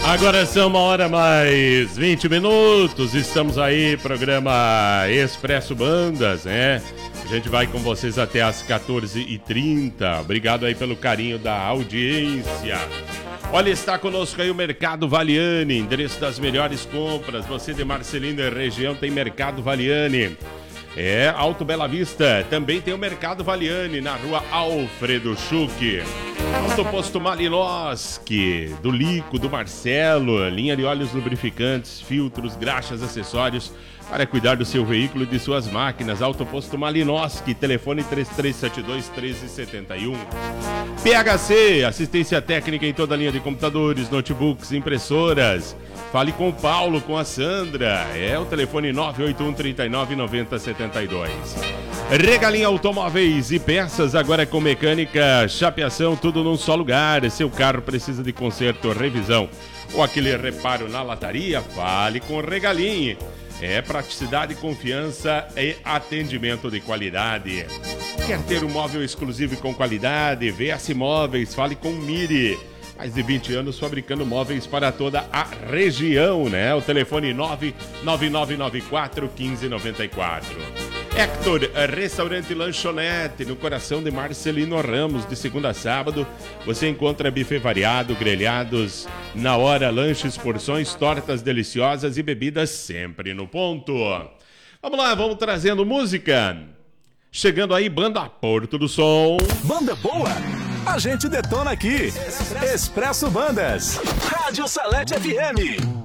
Agora são 1h mais 20 minutos, estamos aí, programa Expresso Bandas, né? A gente vai com vocês até às 14h30. Obrigado aí pelo carinho da audiência. Olha, está conosco aí o Mercado Valiani, endereço das melhores compras. Você de Marcelina e região tem Mercado Valiani. Alto Bela Vista, também tem o Mercado Valiani, na rua Alfredo Schuch. Alto Posto Malinoski, do Lico, do Marcelo, linha de óleos lubrificantes, filtros, graxas, acessórios para cuidar do seu veículo e de suas máquinas. Alto Posto Malinoski, telefone 3372-1371. PHC, assistência técnica em toda a linha de computadores, notebooks, impressoras. Fale com o Paulo, com a Sandra. O telefone 981-39-9072. Regalinha Automóveis e Peças, agora com mecânica, chapeação, tudo num só lugar. Seu carro precisa de conserto, revisão ou aquele reparo na lataria? Fale com o Regalinha. Praticidade, confiança e atendimento de qualidade. Quer ter um móvel exclusivo e com qualidade? VS Móveis, fale com Miri. Mais de 20 anos fabricando móveis para toda a região, né? O telefone 99994-1594. Hector, restaurante e lanchonete, no coração de Marcelino Ramos, de segunda a sábado. Você encontra buffet variado, grelhados na hora, lanches, porções, tortas deliciosas e bebidas sempre no ponto. Vamos lá, vamos trazendo música. Chegando aí, banda Porto do Som. Banda boa, a gente detona aqui. Expresso Bandas, Rádio Salete FM.